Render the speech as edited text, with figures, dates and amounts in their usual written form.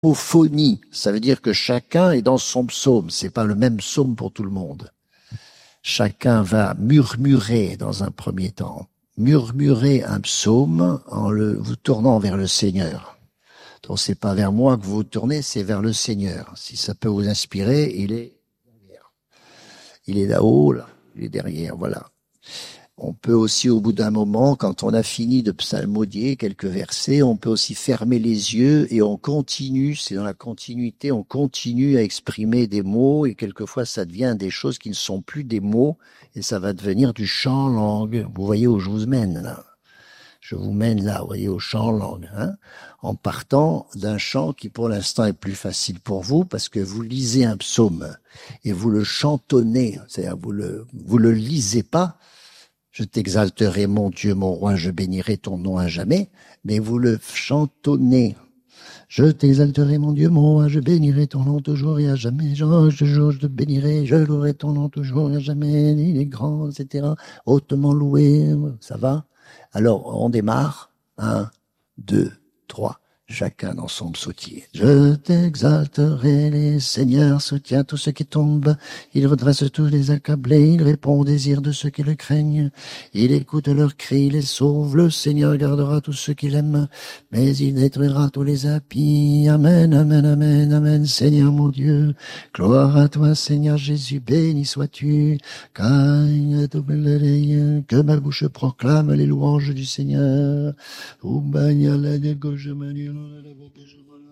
Homophonie, ça veut dire que chacun est dans son psaume. C'est pas le même psaume pour tout le monde. Chacun va murmurer dans un premier temps. Murmurer un psaume vous tournant vers le Seigneur. Donc c'est pas vers moi que vous vous tournez, c'est vers le Seigneur. Si ça peut vous inspirer, il est derrière. Il est là-haut, là. Il est derrière, voilà. On peut aussi, au bout d'un moment, quand on a fini de psalmodier quelques versets, on peut aussi fermer les yeux et on continue, c'est dans la continuité, on continue à exprimer des mots et quelquefois ça devient des choses qui ne sont plus des mots et ça va devenir du chant langue. Vous voyez où je vous mène là? Je vous mène là, vous voyez, au chant langue, hein, en partant d'un chant qui pour l'instant est plus facile pour vous parce que vous lisez un psaume et vous le chantonnez, c'est-à-dire vous le lisez pas. Je t'exalterai, mon Dieu, mon roi, je bénirai ton nom à jamais, mais vous le chantonnez. Je t'exalterai, mon Dieu, mon roi, je bénirai ton nom toujours et à jamais. Je te bénirai, je louerai ton nom toujours et à jamais. Il est grand, etc. Hautement loué, ça va? Alors, on démarre. 1, 2, 3. Chacun dans son psautier. Je t'exalterai, les seigneurs soutient tous ceux qui tombent. Il redresse tous les accablés, il répond aux désirs de ceux qui le craignent. Il écoute leurs cris, il les sauve. Le Seigneur gardera tous ceux qu'il aime, mais il détruira tous les impies. Amen, amen, amen, amen, Seigneur mon Dieu. Gloire à toi, Seigneur Jésus, béni sois-tu. Que ma bouche proclame les louanges du Seigneur.